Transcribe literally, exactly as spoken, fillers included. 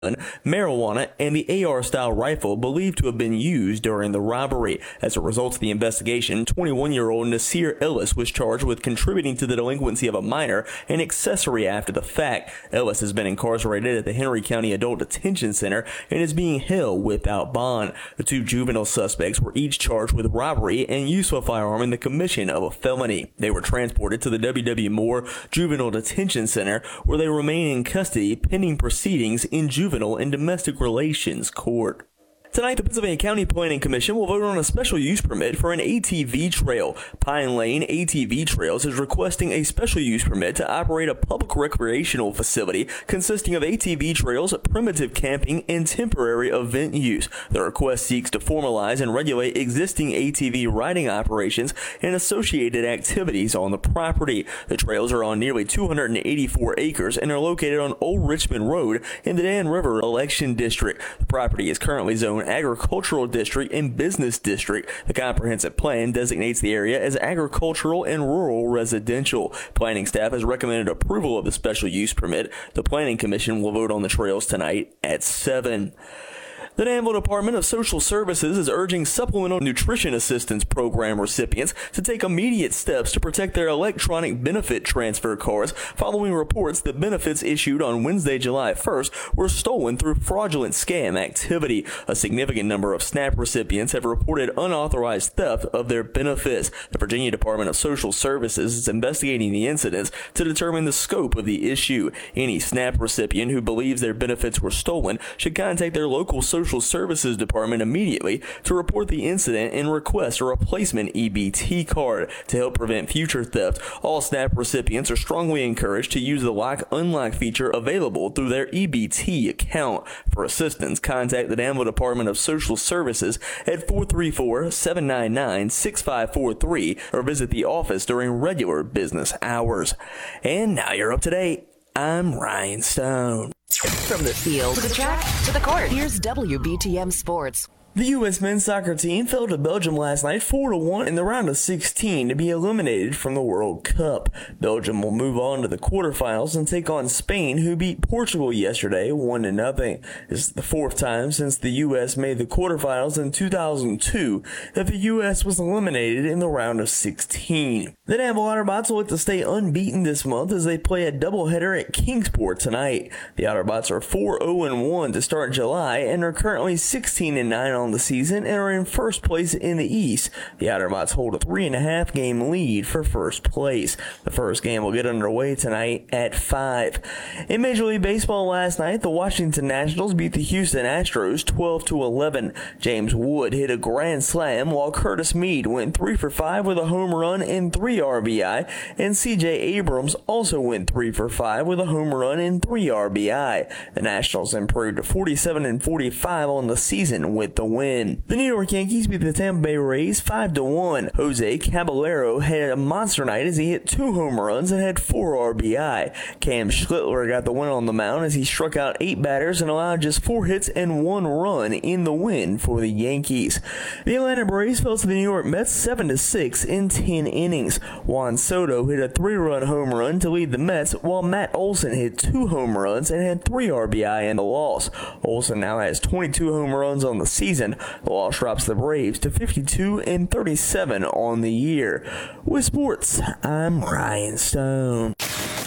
marijuana, and the A R-style rifle believed to have been used during the robbery. As a result of the investigation, twenty-one-year-old Nasir Ellis was charged with contributing to the delinquency of a minor and accessory after the fact. Ellis has been incarcerated at the Henry County Adult Detention Center and is being held without bond. The two juvenile suspects were each charged with robbery and use of a firearm in the commission of a felony. They were transported to the W W Moore Juvenile Detention Center, where they remain in custody pending proceedings in juvenile and domestic relations court. Tonight, the Pennsylvania County Planning Commission will vote on a special use permit for an A T V trail. Pine Lane A T V Trails is requesting a special use permit to operate a public recreational facility consisting of A T V trails, primitive camping, and temporary event use. The request seeks to formalize and regulate existing A T V riding operations and associated activities on the property. The trails are on nearly two hundred eighty-four acres and are located on Old Richmond Road in the Dan River Election District. The property is currently zoned agricultural district and business district. The comprehensive plan designates the area as agricultural and rural residential. Planning staff has recommended approval of the special use permit. The Planning Commission will vote on the trails tonight at seven. The Danville Department of Social Services is urging Supplemental Nutrition Assistance Program recipients to take immediate steps to protect their electronic benefit transfer cards following reports that benefits issued on Wednesday, July first were stolen through fraudulent scam activity. A significant number of SNAP recipients have reported unauthorized theft of their benefits. The Virginia Department of Social Services is investigating the incidents to determine the scope of the issue. Any SNAP recipient who believes their benefits were stolen should contact their local social Social Services Department immediately to report the incident and request a replacement E B T card. To help prevent future theft, all SNAP recipients are strongly encouraged to use the Lock Unlock feature available through their E B T account. For assistance, contact the Danville Department of Social Services at four three four, seven nine nine, six five four three or visit the office during regular business hours. And now you're up to date. I'm Ryan Stone. From the field to the track to the court, here's W B T M Sports. The U S men's soccer team fell to Belgium last night four to one in the round of sixteen to be eliminated from the World Cup. Belgium will move on to the quarterfinals and take on Spain, who beat Portugal yesterday one to nothing. This is the fourth time since the U S made the quarterfinals in two thousand two that the U S was eliminated in the round of sixteen. The Danville Otterbots will look to stay unbeaten this month as they play a doubleheader at Kingsport tonight. The Otterbots are four oh one to start July and are currently sixteen and nine on the season and are in first place in the East. The Otterbots hold a three and a half game lead for first place. The first game will get underway tonight at five. In Major League Baseball last night, the Washington Nationals beat the Houston Astros twelve to eleven. James Wood hit a grand slam while Curtis Mead went three for five with a home run and three R B I, and C J Abrams also went three for five with a home run and three R B I. The Nationals improved to forty-seven and forty-five on the season with the win. The New York Yankees beat the Tampa Bay Rays five to one. Jose Caballero had a monster night as he hit two home runs and had four R B I. Cam Schlittler got the win on the mound as he struck out eight batters and allowed just four hits and one run in the win for the Yankees. The Atlanta Braves fell to the New York Mets seven to six in ten innings. Juan Soto hit a three-run home run to lead the Mets, while Matt Olson hit two home runs and had three R B I in the loss. Olson now has twenty-two home runs on the season. The loss drops the Braves to fifty-two and thirty-seven on the year. With sports, I'm Ryan Stone.